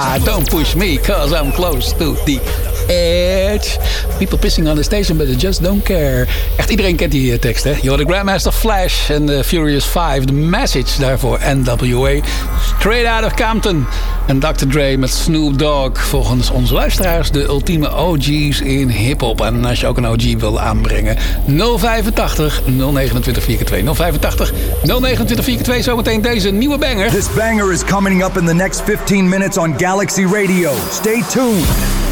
Don't push me, cause I'm close to the edge. People pissing on the station, but they just don't care. Echt, iedereen kent die tekst, hè? Je hoort de Grandmaster Flash en de Furious 5. The Message daarvoor NWA. Straight Out of Compton. En Dr. Dre met Snoop Dogg. Volgens onze luisteraars de ultieme OG's in hiphop. En als je ook een OG wil aanbrengen, 085 029 4x2. 085 029 4x2. Zometeen deze nieuwe banger. This banger is coming up in the next 15 minutes on Galaxy Radio. Stay tuned.